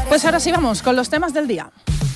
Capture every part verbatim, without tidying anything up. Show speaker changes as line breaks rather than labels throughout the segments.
Pues ahora sí vamos con los temas del día.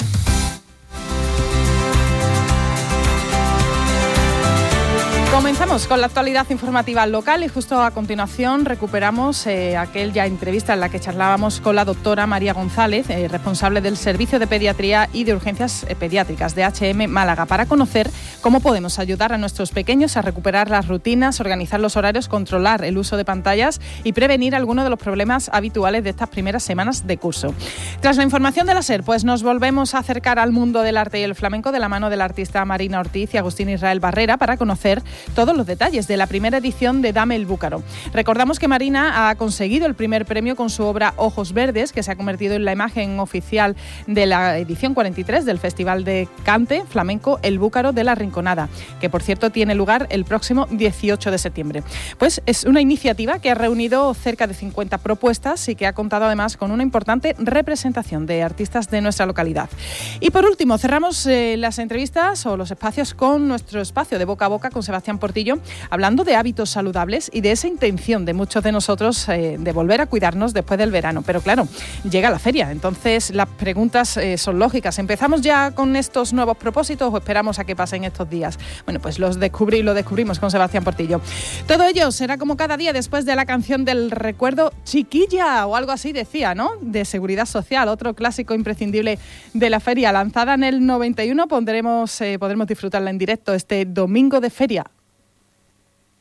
Comenzamos con la actualidad informativa local y justo a continuación recuperamos eh, aquella entrevista en la que charlábamos con la doctora María González, eh, responsable del Servicio de Pediatría y de Urgencias eh, Pediátricas de H M Málaga, para conocer cómo podemos ayudar a nuestros pequeños a recuperar las rutinas, organizar los horarios, controlar el uso de pantallas y prevenir algunos de los problemas habituales de estas primeras semanas de curso. Tras la información de la SER, pues nos volvemos a acercar al mundo del arte y el flamenco de la mano del artista Marina Ortiz y Agustín Israel Barrera para conocer todos los detalles de la primera edición de Dame el Búcaro. Recordamos que Marina ha conseguido el primer premio con su obra Ojos Verdes, que se ha convertido en la imagen oficial de la edición cuarenta y tres del Festival de Cante Flamenco El Búcaro de la Rinconada, que por cierto tiene lugar el próximo dieciocho de septiembre. Pues es una iniciativa que ha reunido cerca de cincuenta propuestas y que ha contado además con una importante representación de artistas de nuestra localidad. Y por último, cerramos eh, las entrevistas o los espacios con nuestro espacio de boca a boca con Sebastián Portillo, hablando de hábitos saludables y de esa intención de muchos de nosotros eh, de volver a cuidarnos después del verano. Pero claro, llega la feria, entonces las preguntas eh, son lógicas. ¿Empezamos ya con estos nuevos propósitos o esperamos a que pasen estos días? Bueno, pues los descubrí, lo descubrimos con Sebastián Portillo. Todo ello será como cada día después de la canción del recuerdo, Chiquilla, o algo así decía, ¿no? De Seguridad Social, otro clásico imprescindible de la feria, lanzada en el noventa y uno. Pondremos, eh, podremos disfrutarla en directo este domingo de feria.